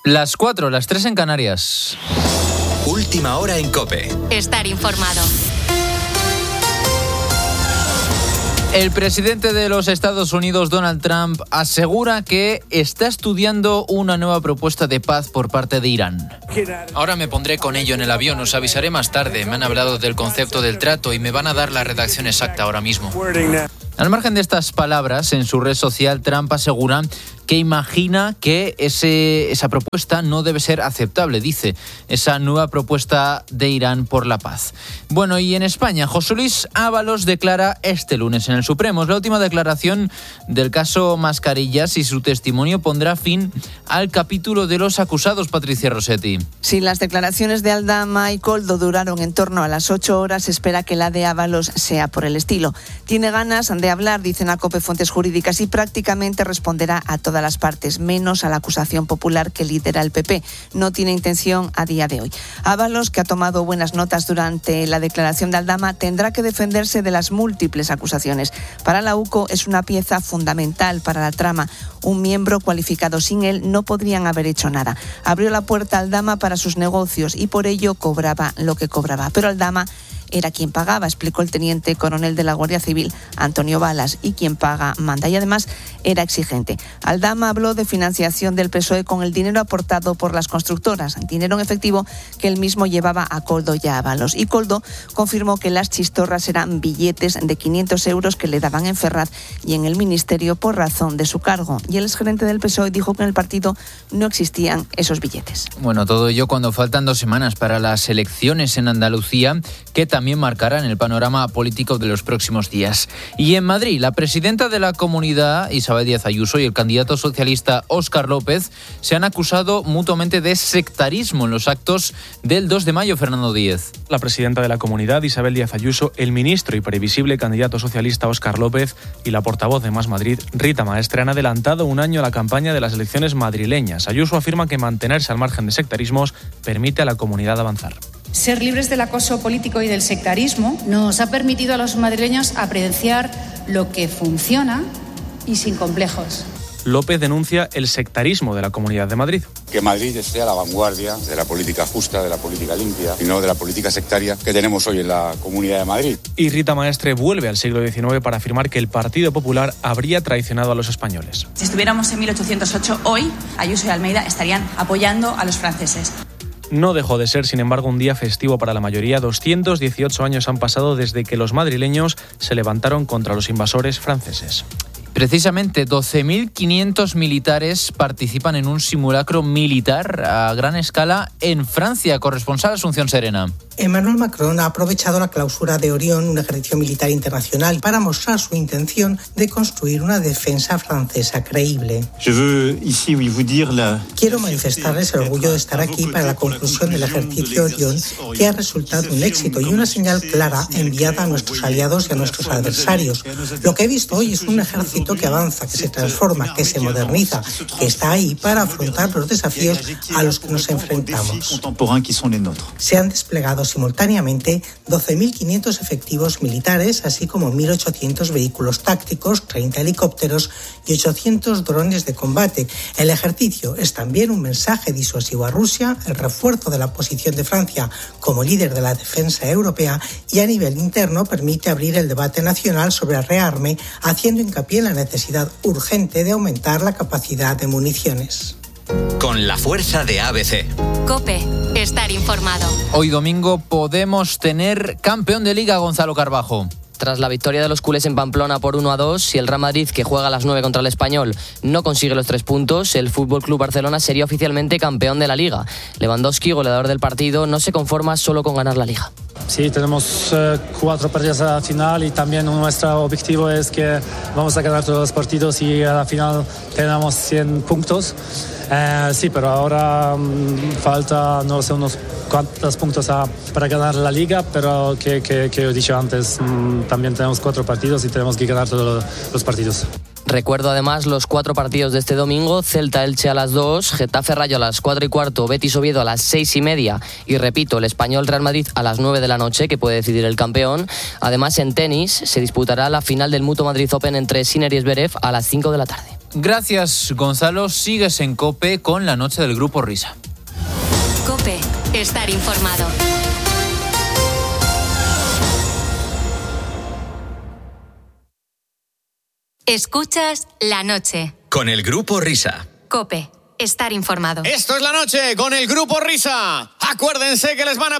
Las 4, las 3 en Canarias. Última hora en COPE. Estar informado. El presidente de los Estados Unidos, Donald Trump, asegura que está estudiando una nueva propuesta de paz por parte de Irán. Ahora me pondré con ello en el avión, os avisaré más tarde. Me han hablado del concepto del trato y me van a dar la redacción exacta ahora mismo. Al margen de estas palabras, en su red social, Trump asegura que imagina que esa propuesta no debe ser aceptable, dice, esa nueva propuesta de Irán por la paz. Bueno, y en España, José Luis Ábalos declara este lunes en el Supremo. Es la última declaración del caso Mascarillas y su testimonio pondrá fin al capítulo de los acusados, Patricia Rossetti. Si las declaraciones de Aldama y Koldo duraron en torno a las 8 horas, se espera que la de Ábalos sea por el estilo. Tiene ganas de hablar, dicen a COPE fuentes jurídicas, y prácticamente responderá a todas las partes, menos a la acusación popular que lidera el PP. No tiene intención a día de hoy. Ábalos, que ha tomado buenas notas durante la declaración de Aldama, tendrá que defenderse de las múltiples acusaciones. Para la UCO es una pieza fundamental para la trama. Un miembro cualificado sin él no podrían haber hecho nada. Abrió la puerta a Aldama para sus negocios y por ello cobraba lo que cobraba. Pero Aldama era quien pagaba, explicó el teniente coronel de la Guardia Civil, Antonio Balas, y quien paga manda. Y además era exigente. Aldama habló de financiación del PSOE con el dinero aportado por las constructoras, dinero en efectivo que él mismo llevaba a Koldo y a Ábalos. Y Koldo confirmó que las chistorras eran billetes de 500 euros que le daban en Ferraz y en el Ministerio por razón de su cargo. Y el exgerente del PSOE dijo que en el partido no existían esos billetes. Bueno, todo ello cuando faltan 2 semanas para las elecciones en Andalucía, que también marcarán el panorama político de los próximos días. Y en Madrid, la presidenta de la Comunidad, Isabel Díaz Ayuso, y el candidato socialista Óscar López se han acusado mutuamente de sectarismo en los actos del 2 de mayo, Fernando Díez. La presidenta de la Comunidad, Isabel Díaz Ayuso, el ministro y previsible candidato socialista Óscar López y la portavoz de Más Madrid, Rita Maestre, han adelantado un año la campaña de las elecciones madrileñas. Ayuso afirma que mantenerse al margen de sectarismos permite a la comunidad avanzar. Ser libres del acoso político y del sectarismo nos ha permitido a los madrileños apreciar lo que funciona y sin complejos. López denuncia el sectarismo de la Comunidad de Madrid. Que Madrid esté a la vanguardia de la política justa, de la política limpia y no de la política sectaria que tenemos hoy en la Comunidad de Madrid. Y Rita Maestre vuelve al siglo XIX para afirmar que el Partido Popular habría traicionado a los españoles. Si estuviéramos en 1808, hoy Ayuso y Almeida estarían apoyando a los franceses. No dejó de ser, sin embargo, un día festivo para la mayoría. 218 años han pasado desde que los madrileños se levantaron contra los invasores franceses. Precisamente 12.500 militares participan en un simulacro militar a gran escala en Francia. Corresponsal Asunción Serena. Emmanuel Macron ha aprovechado la clausura de Orión, un ejercicio militar internacional, para mostrar su intención de construir una defensa francesa creíble. Quiero manifestarles el orgullo de estar aquí para la conclusión del ejercicio Orión, que ha resultado un éxito y una señal clara enviada a nuestros aliados y a nuestros adversarios. Lo que he visto hoy es un ejército que avanza, que se transforma, que se moderniza, que está ahí para afrontar los desafíos a los que nos enfrentamos. Se han desplegado simultáneamente 12.500 efectivos militares, así como 1.800 vehículos tácticos, 30 helicópteros y 800 drones de combate. El ejercicio es también un mensaje disuasivo a Rusia, el refuerzo de la posición de Francia como líder de la defensa europea y a nivel interno permite abrir el debate nacional sobre el rearme, haciendo hincapié en la necesidad urgente de aumentar la capacidad de municiones. Con la fuerza de ABC. COPE. Estar informado. Hoy domingo podemos tener campeón de Liga, Gonzalo Carbajo. Tras la victoria de los culés en Pamplona por 1-2, si el Real Madrid, que juega a las 9 contra el Español, no consigue los 3 puntos, el FC Barcelona sería oficialmente campeón de la Liga. Lewandowski, goleador del partido, no se conforma solo con ganar la Liga. Sí, tenemos 4 partidos a la final y también nuestro objetivo es que vamos a ganar todos los partidos y a la final tenemos 100 puntos. Sí, pero ahora falta, no sé, unos cuantos puntos para ganar la Liga, pero que he dicho antes, también tenemos 4 partidos y tenemos que ganar todos los partidos. Recuerdo además los 4 partidos de este domingo: Celta-Elche a las 2, Getafe-Rayo a las 4:15, Betis-Oviedo a las 6:30 y repito, el Español-Real Madrid a las 9 de la noche, que puede decidir el campeón. Además, en tenis se disputará la final del Mutua Madrid Open entre Sinner y Zverev a las 5 de la tarde. Gracias, Gonzalo. Sigues en COPE con la noche del Grupo Risa. COPE, estar informado. Escuchas La Noche. Con el Grupo Risa. COPE, estar informado. Esto es La Noche con el Grupo Risa. Acuérdense que les van a